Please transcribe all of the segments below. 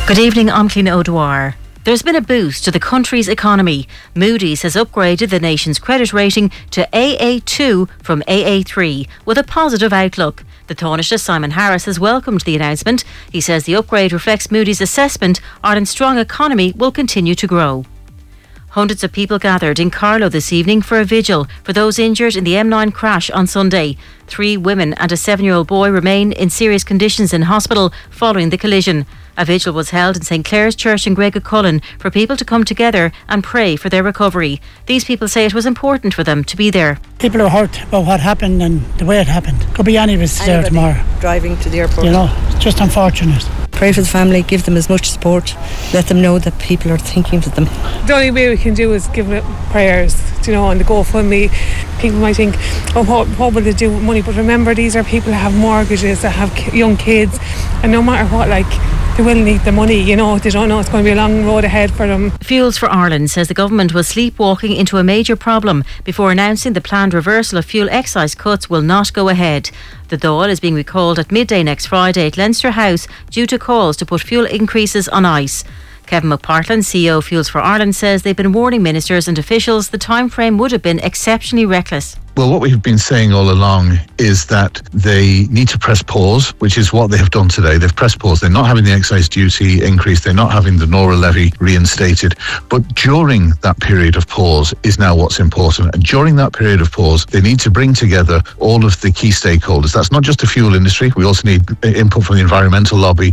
Good evening, I'm Cliona O'Dwyer. There's been a boost to the country's economy. Moody's has upgraded the nation's credit rating to AA2 from AA3 with a positive outlook. The Taoiseach's Simon Harris has welcomed the announcement. He says the upgrade reflects Moody's assessment Ireland's strong economy will continue to grow. Hundreds of people gathered in Carlow this evening for a vigil for those injured in the M9 crash on Sunday. 3 women and a 7-year-old boy remain in serious conditions in hospital following the collision. A vigil was held in St Clair's Church in Gregacullen for people to come together and pray for their recovery. These people say it was important for them to be there. People are hurt about what happened and the way it happened. Could be any of us there tomorrow. Driving to the airport. You know, it's just unfortunate. Pray for the family, give them as much support, let them know that people are thinking of them. The only way we can do is give it prayers, you know, on the GoFundMe. People might think, oh, what will they do with money? But remember, these are people that have mortgages, that have young kids, and no matter what, they will need the money, you know. They don't know, it's going to be a long road ahead for them. Fuels for Ireland says the government was sleepwalking into a major problem before announcing the planned reversal of fuel excise cuts will not go ahead. The Dáil is being recalled at midday next Friday at Leinster House due to calls to put fuel increases on ice. Kevin McPartland, CEO of Fuels for Ireland, says they've been warning ministers and officials the timeframe would have been exceptionally reckless. Well, what we've been saying all along is that they need to press pause, which is what they have done today. They've pressed pause. They're not having the excise duty increase. They're not having the Nora levy reinstated. But during that period of pause is now what's important. And during that period of pause, they need to bring together all of the key stakeholders. That's not just the fuel industry. We also need input from the environmental lobby,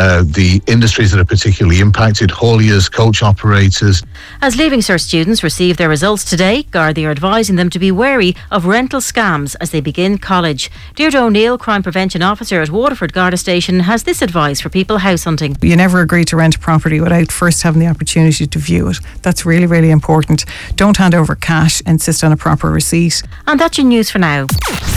the industries that are particularly impacted, hauliers, coach operators. As Leaving Cert students receive their results today, Gardaí are advising them to be wary of rental scams as they begin college. Deirdre O'Neill, Crime Prevention Officer at Waterford Garda Station, has this advice for people house hunting. You never agree to rent a property without first having the opportunity to view it. That's really, really important. Don't hand over cash, insist on a proper receipt. And that's your news for now.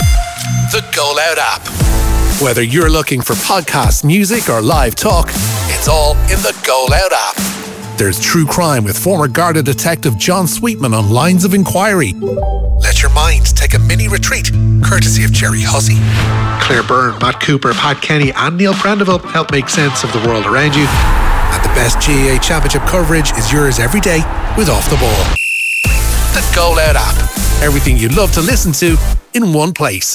The Go Loud app. Whether you're looking for podcasts, music or live talk, it's all in the Go Loud app. There's true crime with former Garda detective John Sweetman on Lines of Inquiry. Let your mind take a mini retreat, courtesy of Jerry Hussey. Claire Byrne, Matt Cooper, Pat Kenny and Neil Prendeville help make sense of the world around you. And the best GAA Championship coverage is yours every day with Off the Ball. The Go Loud app. Everything you'd love to listen to in one place.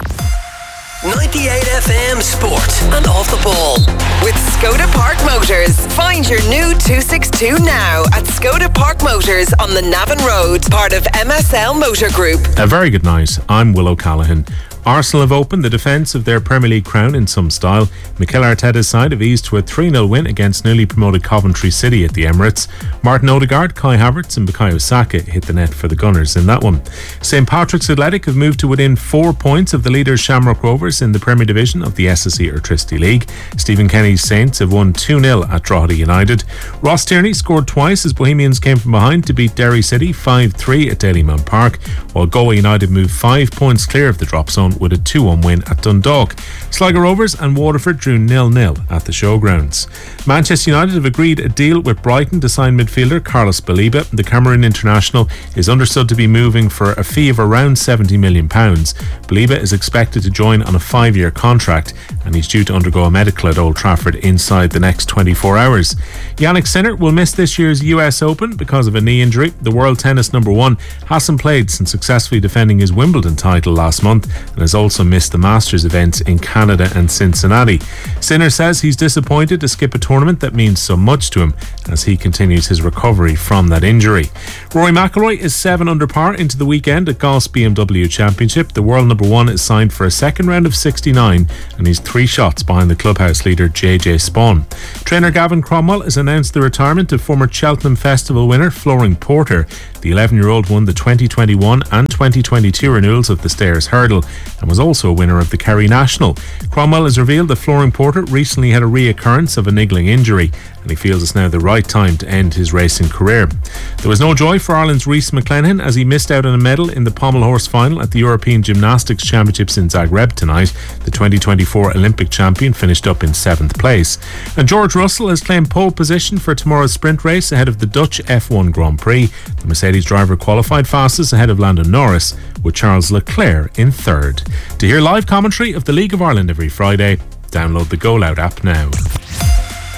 98 FM Sport and Off the Ball with Skoda Park Motors. Find your new 262 now at Skoda Park Motors on the Navan Road, part of MSL Motor Group. A very good night. I'm Will O'Callaghan. Arsenal have opened the defence of their Premier League crown in some style. Mikel Arteta's side have eased to a 3-0 win against newly promoted Coventry City at the Emirates. Martin Odegaard, Kai Havertz and Bukayo Saka hit the net for the Gunners in that one. St Patrick's Athletic have moved to within 4 points of the leaders Shamrock Rovers in the Premier Division of the SSE Airtricity League. Stephen Kenny's Saints have won 2-0 at Drogheda United. Ross Tierney scored twice as Bohemians came from behind to beat Derry City 5-3 at Dalymount Park, while Galway United moved 5 points clear of the drop zone with a 2-1 win at Dundalk. Sligo Rovers and Waterford drew 0-0 at the Showgrounds. Manchester United have agreed a deal with Brighton to sign midfielder Carlos Baleba. The Cameroon international is understood to be moving for a fee of around £70 million. Baleba is expected to join on a 5-year contract and he's due to undergo a medical at Old Trafford inside the next 24 hours. Jannik Sinner will miss this year's US Open because of a knee injury. The world tennis number 1 hasn't played since successfully defending his Wimbledon title last month and has also missed the Masters events in Canada and Cincinnati. Sinner says he's disappointed to skip a tournament that means so much to him as he continues his recovery from that injury. Rory McIlroy is 7 under par into the weekend at Golf's BMW Championship. The world number 1 is signed for a second round of 69 and he's 3 shots behind the clubhouse leader JJ Spawn. Trainer Gavin Cromwell has announced the retirement of former Cheltenham Festival winner Flooring Porter. The 11-year-old won the 2021 and 2022 renewals of the Stairs Hurdle and was also a winner of the Kerry National. Cromwell has revealed that Flooring Porter recently had a reoccurrence of a niggling injury and he feels it's now the right time to end his racing career. There was no joy for Ireland's Rhys McClenaghan as he missed out on a medal in the pommel horse final at the European Gymnastics Championships in Zagreb tonight. The 2024 Olympic champion finished up in 7th place. And George Russell has claimed pole position for tomorrow's sprint race ahead of the Dutch F1 Grand Prix. The Mercedes driver qualified fastest ahead of Lando Norris, with Charles Leclerc in 3rd. To hear live commentary of the League of Ireland every Friday, download the Go Loud app now.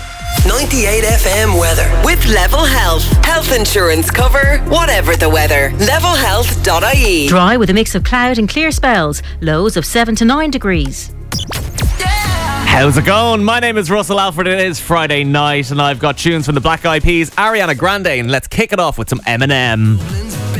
98 FM weather. With Level Health. Health insurance cover, whatever the weather. Levelhealth.ie. Dry with a mix of cloud and clear spells. Lows of 7 to 9 degrees. How's it going? My name is Russell Alford. It is Friday night and I've got tunes from the Black Eyed Peas, Ariana Grande, and let's kick it off with some Eminem.